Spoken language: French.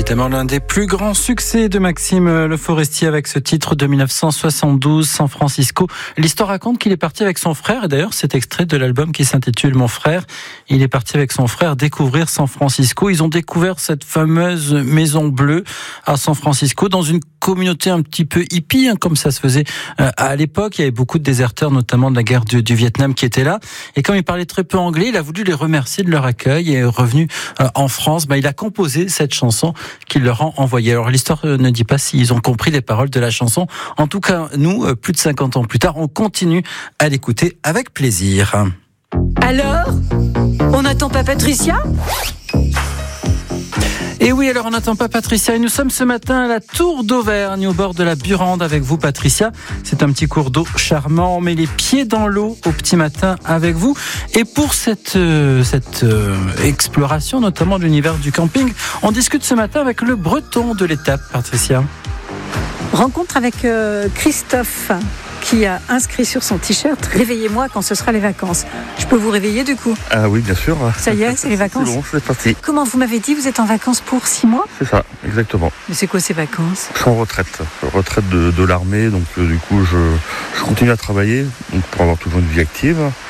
évidemment l'un des plus grands succès de Maxime Le Forestier avec ce titre de 1972, San Francisco. L'histoire raconte qu'il est parti avec son frère, et d'ailleurs cet extrait de l'album qui s'intitule Mon frère, il est parti avec son frère découvrir San Francisco. Ils ont découvert cette fameuse maison bleue à San Francisco dans une communauté un petit peu hippie, comme ça se faisait à l'époque. Il y avait beaucoup de déserteurs, notamment de la guerre du Vietnam, qui étaient là. Et comme il parlait très peu anglais, il a voulu les remercier de leur accueil et est revenu en France. Il a composé cette chanson qu'il leur a envoyée. Alors l'histoire ne dit pas s'ils ont compris les paroles de la chanson. En tout cas, nous, plus de 50 ans plus tard, on continue à l'écouter avec plaisir. Alors, on n'attend pas Patricia ? Et oui, alors on n'attend pas Patricia et nous sommes ce matin à la Tour d'Auvergne au bord de la Burande avec vous Patricia. C'est un petit cours d'eau charmant, on met les pieds dans l'eau au petit matin avec vous. Et pour cette exploration notamment de l'univers du camping, on discute ce matin avec le breton de l'étape, Patricia. Rencontre avec Christophe qui a inscrit sur son t-shirt « Réveillez-moi quand ce sera les vacances ». Je peux vous réveiller du coup ? Ah oui, bien sûr. Ça y est, c'est les vacances. C'est bon, c'est parti. Comment vous m'avez dit, vous êtes en vacances pour 6 mois ? C'est ça, exactement. Mais c'est quoi ces vacances ? Je suis en retraite. Retraite de l'armée, donc du coup je continue à travailler donc, pour avoir toujours une vie active.